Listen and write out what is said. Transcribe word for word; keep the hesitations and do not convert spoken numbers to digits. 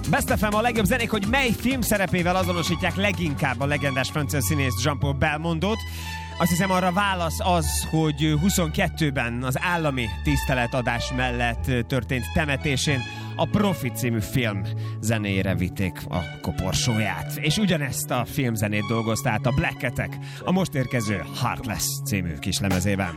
Best ef em a legjobb zenék, hogy mely film szerepével azonosítják leginkább a legendás francia színész Jean-Paul Belmondót. Azt hiszem, arra válasz az, hogy huszonkettőben az állami tiszteletadás mellett történt temetésén a Profi című film zenéjére vitték a koporsóját. És ugyanezt a filmzenét dolgozta át a Black Cat-ek a most érkező Heartless című kislemezében.